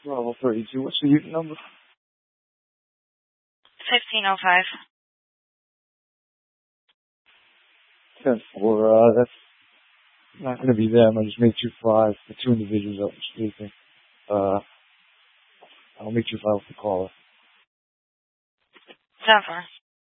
Bravo 32. What's the unit number? 1505. 10-4. That's not going to be them. I just made 2-5 for two individuals that were speaking. I'll make 2-5 with the caller. 10-4.